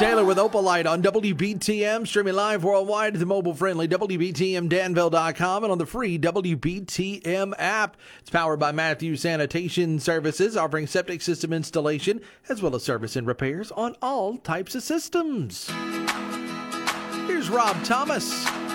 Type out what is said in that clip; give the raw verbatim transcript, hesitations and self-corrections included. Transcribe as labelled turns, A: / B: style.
A: Taylor with Opalite on W B T M, streaming live worldwide at the mobile-friendly W B T M Danville dot com and on the free W B T M app. It's powered by Matthews Sanitation Services, offering septic system installation as well as service and repairs on all types of systems. Here's Rob Thomas.